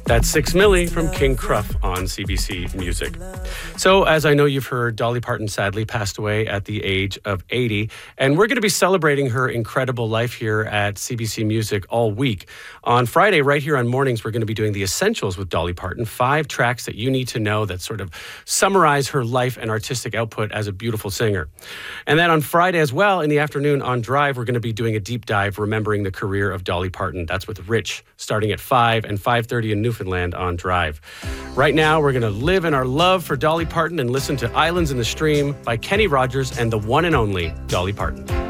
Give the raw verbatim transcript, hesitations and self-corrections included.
That's Six Milli from King Cruff on C B C Music. So, as I know you've heard, Dolly Parton sadly passed away at the age of eighty, and we're going to be celebrating her incredible life here at C B C Music all week. On Friday, right here on Mornings, we're going to be doing the Essentials with Dolly Parton, five tracks that you need to know that sort of summarize her life and artistic output as a beautiful singer. And then on Friday as well, in the afternoon on Drive, we're going to be doing a deep dive remembering the career of Dolly Parton. That's with Rich, starting at five and five thirty in Newfoundland on Drive. Right now, we're going to live in our love for Dolly Parton and listen to Islands in the Stream by Kenny Rogers and the one and only Dolly Parton.